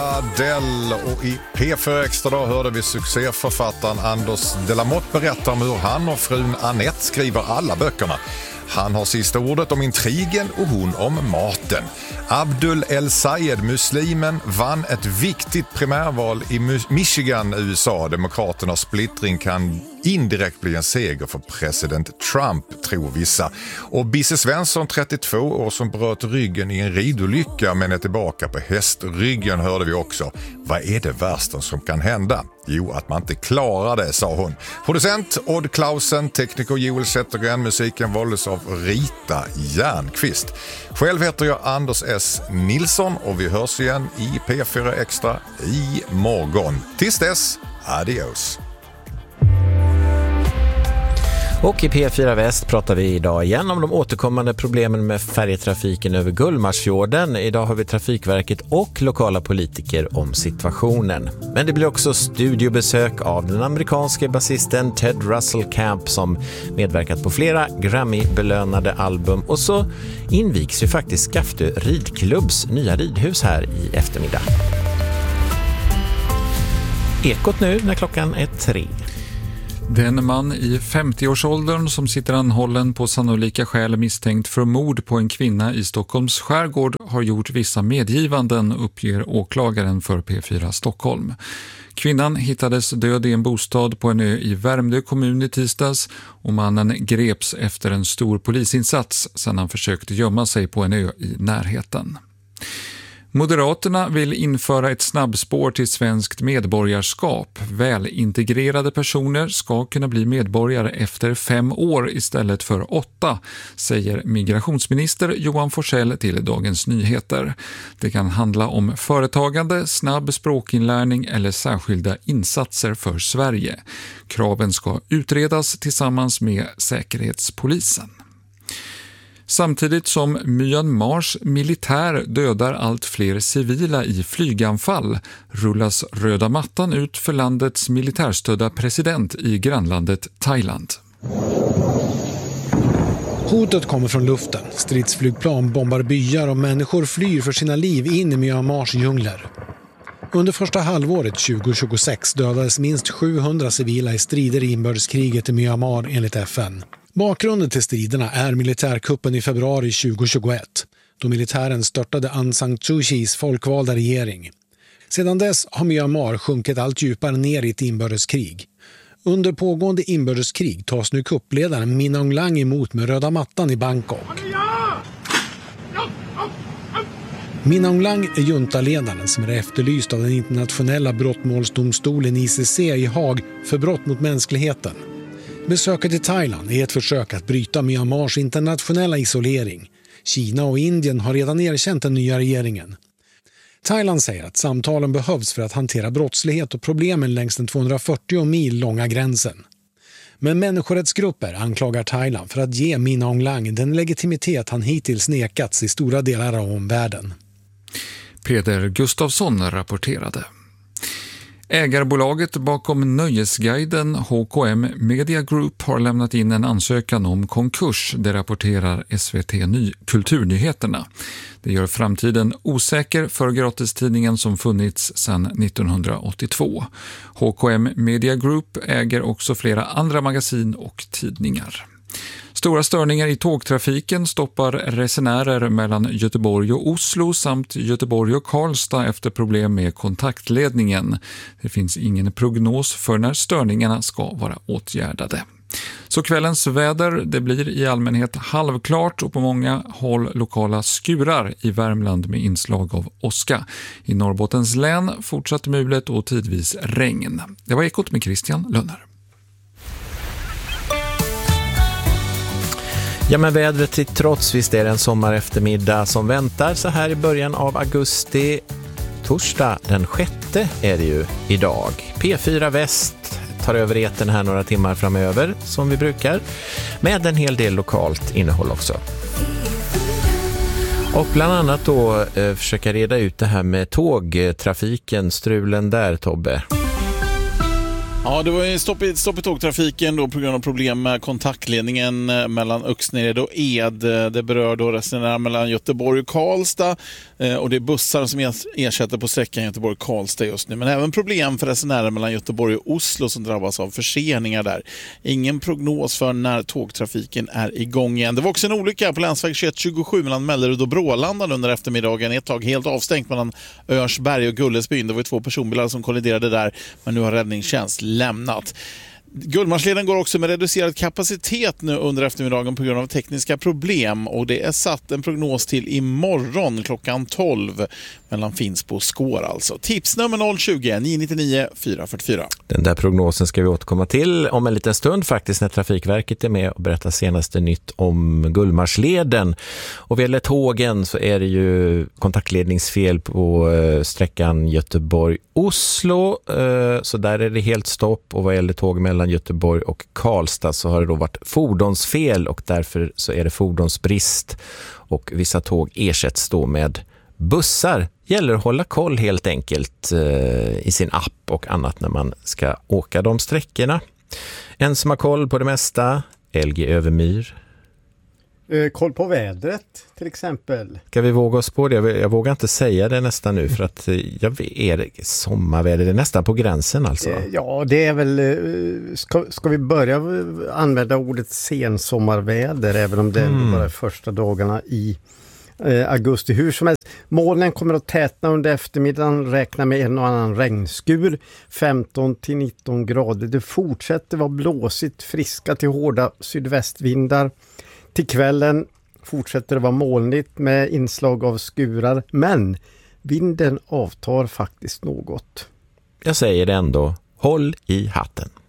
Adele, och i P4 Extra då hörde vi succéförfattaren Anders de la Motte berätta om hur han och frun Annette skriver alla böckerna. Han har sista ordet om intrigen och hon om maten. Abdul El-Sayed, muslimen, vann ett viktigt primärval i Michigan, USA. Demokraternas splittring kan indirekt bli en seger för president Trump, tror vissa. Och Bisse Svensson, 32 år, som bröt ryggen i en ridolycka men är tillbaka på hästryggen, hörde vi också. Vad är det värsta som kan hända? Jo, att man inte klarar det, sa hon. Producent Odd Klausen, tekniker Joel Zettergren, musiken valdes av Rita Järnqvist. Själv heter jag Anders S. Nilsson och vi hörs igen i P4 Extra i morgon. Tills dess, adios. Och i P4 Väst pratar vi idag igen om de återkommande problemen med färjetrafiken över Gullmarsfjorden. Idag har vi Trafikverket och lokala politiker om situationen. Men det blir också studiobesök av den amerikanske basisten Ted Russell Camp som medverkat på flera Grammy-belönade album. Och så invigs ju faktiskt Skaftö ridklubbs nya ridhus här i eftermiddag. Ekot nu när klockan är 3. Den man i 50-årsåldern som sitter anhållen på sannolika skäl misstänkt för mord på en kvinna i Stockholms skärgård har gjort vissa medgivanden, uppger åklagaren för P4 Stockholm. Kvinnan hittades död i en bostad på en ö i Värmdö kommun i tisdags och mannen greps efter en stor polisinsats sedan han försökte gömma sig på en ö i närheten. Moderaterna vill införa ett snabbspår till svenskt medborgarskap. Välintegrerade personer ska kunna bli medborgare efter 5 år istället för 8, säger migrationsminister Johan Forssell till Dagens Nyheter. Det kan handla om företagande, snabb språkinlärning eller särskilda insatser för Sverige. Kraven ska utredas tillsammans med Säkerhetspolisen. Samtidigt som Myanmars militär dödar allt fler civila i flyganfall rullas röda mattan ut för landets militärstödda president i grannlandet Thailand. Hotet kommer från luften. Stridsflygplan bombar byar och människor flyr för sina liv in i Myanmars djungler. Under första halvåret 2026 dödades minst 700 civila i strider i inbördeskriget i Myanmar enligt FN. Bakgrunden till striderna är militärkuppen i februari 2021, då militären störtade Aung San Suu Kyis folkvalda regering. Sedan dess har Myanmar sjunkit allt djupare ner i ett inbördeskrig. Under pågående inbördeskrig tas nu kuppledaren Min Aung Hlaing emot med röda mattan i Bangkok. Min Aung Hlaing är juntaledaren som är efterlyst av den internationella brottmålsdomstolen ICC i Haag för brott mot mänskligheten. Besöket i Thailand är ett försök att bryta Myanmars internationella isolering. Kina och Indien har redan erkänt den nya regeringen. Thailand säger att samtalen behövs för att hantera brottslighet och problemen längs den 240 mil långa gränsen. Men människorättsgrupper anklagar Thailand för att ge Min Aung Hlaing den legitimitet han hittills nekats i stora delar av omvärlden. Peder Gustafsson rapporterade. Ägarbolaget bakom Nöjesguiden HKM Media Group har lämnat in en ansökan om konkurs, det rapporterar SVT Kulturnyheterna. Det gör framtiden osäker för gratistidningen som funnits sedan 1982. HKM Media Group äger också flera andra magasin och tidningar. Stora störningar i tågtrafiken stoppar resenärer mellan Göteborg och Oslo samt Göteborg och Karlstad efter problem med kontaktledningen. Det finns ingen prognos för när störningarna ska vara åtgärdade. Så kvällens väder, det blir i allmänhet halvklart och på många håll lokala skurar i Värmland med inslag av åska. I Norrbottens län fortsatt mulet och tidvis regn. Det var Ekot med Christian Lönner. Ja, men vädret till trots, visst är det en sommar eftermiddag som väntar så här i början av augusti. Torsdag den 6 är det ju idag. P4 Väst tar över etern här några timmar framöver som vi brukar. Med en hel del lokalt innehåll också. Och bland annat då försöka reda ut det här med tågtrafiken, strulen där, Tobbe. Ja, det var ju stopp i tågtrafiken då på grund av problem med kontaktledningen mellan Öxnered och Ed. Det berör då resenärer mellan Göteborg och Karlstad. Och det är bussar som ersätter på sträckan Göteborg-Karlstad just nu. Men även problem för resenärer mellan Göteborg och Oslo som drabbas av förseningar där. Ingen prognos för när tågtrafiken är igång igen. Det var också en olycka på länsväg 2127 mellan Mellerud och Brålanda under eftermiddagen. Ett tag helt avstängt mellan Örsberg och Gullesbyn. Det var 2 personbilar som kolliderade där, men nu har räddningstjänst lämnat. Gullmarsleden går också med reducerad kapacitet nu under eftermiddagen på grund av tekniska problem, och det är satt en prognos till imorgon klockan 12 mellan Finspå och Skår alltså. Tipsnummer 020 999 444. Den där prognosen ska vi återkomma till om en liten stund faktiskt, när Trafikverket är med och berättar senaste nytt om Gullmarsleden. Och vad gäller tågen så är det ju kontaktledningsfel på sträckan Göteborg-Oslo, så där är det helt stopp. Och vad gäller tåg mellan Göteborg och Karlstad så har det då varit fordonsfel, och därför så är det fordonsbrist, och vissa tåg ersätts då med bussar. Gäller att hålla koll helt enkelt i sin app och annat när man ska åka de sträckorna. En som har koll på det mesta, LG Övermyr. Koll på vädret till exempel. Ska vi våga oss på det? Jag vågar inte säga det nästan nu, för att är det sommarväder, det är nästan på gränsen alltså. Ja, det är väl, ska vi börja använda ordet sensommarväder, även om det är bara första dagarna i augusti. Hur som helst, molnen kommer att tätna under eftermiddagen, räkna med en och annan regnskur, 15-19 grader. Det fortsätter vara blåsigt, friska till hårda sydvästvindar. Till kvällen fortsätter det vara molnigt med inslag av skurar, men vinden avtar faktiskt något. Jag säger det ändå, håll i hatten.